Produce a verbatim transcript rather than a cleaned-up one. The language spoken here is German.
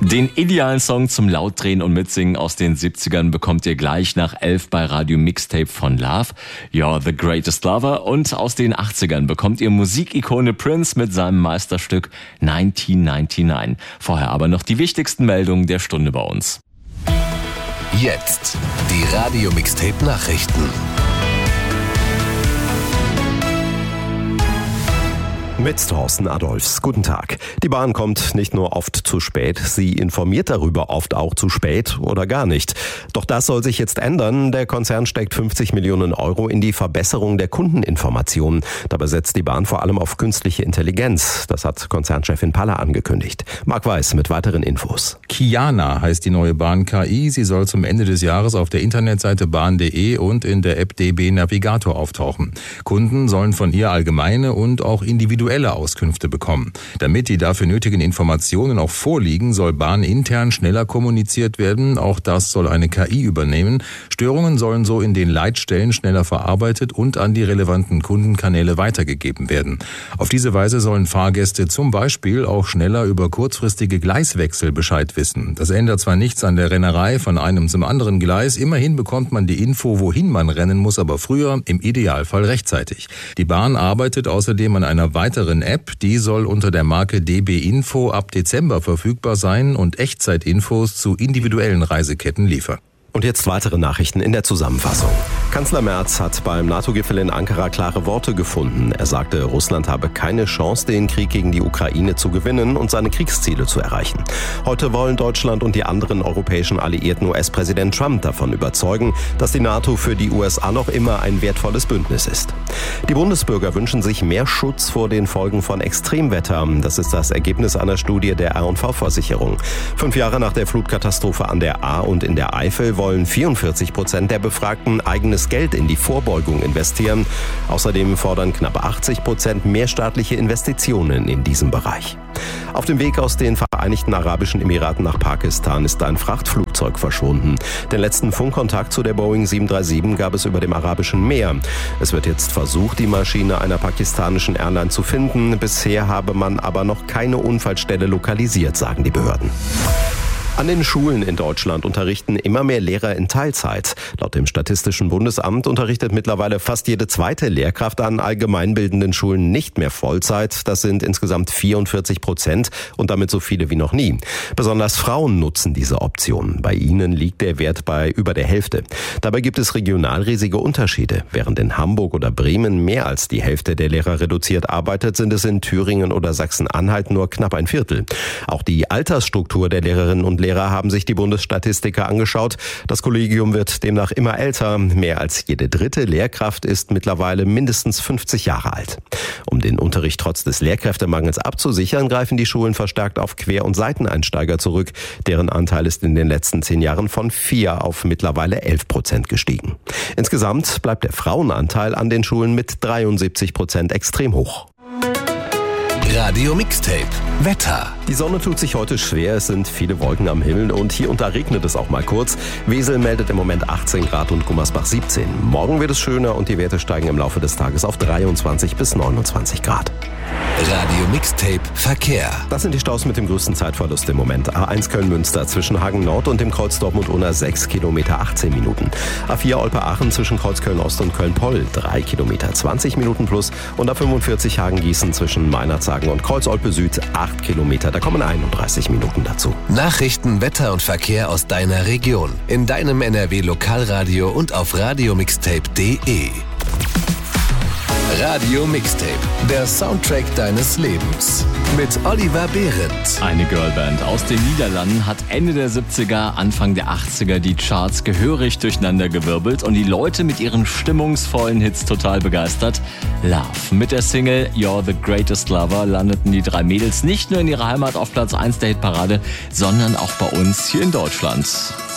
Den idealen Song zum Lautdrehen und Mitsingen aus den siebzigern bekommt ihr gleich nach elf bei Radio Mixtape von Love, You're the Greatest Lover. Und aus den achtzigern bekommt ihr Musikikone Prince mit seinem Meisterstück neunzehnhundertneunundneunzig. Vorher aber noch die wichtigsten Meldungen der Stunde bei uns. Jetzt die Radio Mixtape Nachrichten. Mit Thorsten Adolfs. Guten Tag. Die Bahn kommt nicht nur oft zu spät, sie informiert darüber oft auch zu spät oder gar nicht. Doch das soll sich jetzt ändern. Der Konzern steckt fünfzig Millionen Euro in die Verbesserung der Kundeninformation. Dabei setzt die Bahn vor allem auf künstliche Intelligenz. Das hat Konzernchefin Paller angekündigt. Marc Weiß mit weiteren Infos. Kiana heißt die neue Bahn-K I. Sie soll zum Ende des Jahres auf der Internetseite bahn punkt de und in der App D B Navigator auftauchen. Kunden sollen von ihr allgemeine und auch individuelle Auskünfte bekommen. Damit die dafür nötigen Informationen auch vorliegen, soll bahnintern schneller kommuniziert werden. Auch das soll eine K I übernehmen. Störungen sollen so in den Leitstellen schneller verarbeitet und an die relevanten Kundenkanäle weitergegeben werden. Auf diese Weise sollen Fahrgäste zum Beispiel auch schneller über kurzfristige Gleiswechsel Bescheid wissen. Das ändert zwar nichts an der Rennerei von einem zum anderen Gleis, immerhin bekommt man die Info, wohin man rennen muss, aber früher, im Idealfall rechtzeitig. Die Bahn arbeitet außerdem an einer weiteren App, die soll unter der Marke D B Info ab Dezember verfügbar sein und Echtzeitinfos zu individuellen Reiseketten liefern. Und jetzt weitere Nachrichten in der Zusammenfassung. Kanzler Merz hat beim NATO-Gipfel in Ankara klare Worte gefunden. Er sagte, Russland habe keine Chance, den Krieg gegen die Ukraine zu gewinnen und seine Kriegsziele zu erreichen. Heute wollen Deutschland und die anderen europäischen Alliierten U S-Präsident Trump davon überzeugen, dass die NATO für die U S A noch immer ein wertvolles Bündnis ist. Die Bundesbürger wünschen sich mehr Schutz vor den Folgen von Extremwetter. Das ist das Ergebnis einer Studie der R und V-Versicherung. Fünf Jahre nach der Flutkatastrophe an der Ahr und in der Eifel wollen vierundvierzig Prozent der Befragten eigenes Geld in die Vorbeugung investieren. Außerdem fordern knapp achtzig Prozent mehr staatliche Investitionen in diesem Bereich. Auf dem Weg aus den Vereinigten Arabischen Emiraten nach Pakistan ist ein Frachtflugzeug verschwunden. Den letzten Funkkontakt zu der Boeing sieben drei sieben gab es über dem Arabischen Meer. Es wird jetzt versucht, die Maschine einer pakistanischen Airline zu finden. Bisher habe man aber noch keine Unfallstelle lokalisiert, sagen die Behörden. An den Schulen in Deutschland unterrichten immer mehr Lehrer in Teilzeit. Laut dem Statistischen Bundesamt unterrichtet mittlerweile fast jede zweite Lehrkraft an allgemeinbildenden Schulen nicht mehr Vollzeit. Das sind insgesamt vierundvierzig Prozent und damit so viele wie noch nie. Besonders Frauen nutzen diese Option. Bei ihnen liegt der Wert bei über der Hälfte. Dabei gibt es regional riesige Unterschiede. Während in Hamburg oder Bremen mehr als die Hälfte der Lehrer reduziert arbeitet, sind es in Thüringen oder Sachsen-Anhalt nur knapp ein Viertel. Auch die Altersstruktur der Lehrerinnen und Lehrer haben sich die Bundesstatistiker angeschaut. Das Kollegium wird demnach immer älter. Mehr als jede dritte Lehrkraft ist mittlerweile mindestens fünfzig Jahre alt. Um den Unterricht trotz des Lehrkräftemangels abzusichern, greifen die Schulen verstärkt auf Quer- und Seiteneinsteiger zurück. Deren Anteil ist in den letzten zehn Jahren von vier auf mittlerweile elf Prozent gestiegen. Insgesamt bleibt der Frauenanteil an den Schulen mit dreiundsiebzig Prozent extrem hoch. Radio Mixtape Wetter. Die Sonne tut sich heute schwer, es sind viele Wolken am Himmel und hier und da regnet es auch mal kurz. Wesel meldet im Moment achtzehn Grad und Gummersbach siebzehn. Morgen wird es schöner und die Werte steigen im Laufe des Tages auf dreiundzwanzig bis neunundzwanzig Grad. Radio Mixtape Verkehr. Das sind die Staus mit dem größten Zeitverlust im Moment. A eins Köln-Münster zwischen Hagen Nord und dem Kreuz Dortmund-Unna sechs Kilometer achtzehn Minuten. A vier Olpe-Aachen zwischen Kreuz Köln-Ost und Köln-Poll drei Kilometer zwanzig Minuten plus. Und A fünfundvierzig Hagen-Gießen zwischen Meinerzhagen und Kreuz Olpe Süd acht Kilometer. Da kommen einunddreißig Minuten dazu. Nachrichten, Wetter und Verkehr aus deiner Region. In deinem N R W Lokalradio und auf radiomixtape punkt de. Radio Mixtape, der Soundtrack deines Lebens. Mit Oliver Behrendt. Eine Girlband aus den Niederlanden hat Ende der siebziger, Anfang der achtziger die Charts gehörig durcheinandergewirbelt und die Leute mit ihren stimmungsvollen Hits total begeistert. Love. Mit der Single You're the Greatest Lover landeten die drei Mädels nicht nur in ihrer Heimat auf Platz eins der Hitparade, sondern auch bei uns hier in Deutschland.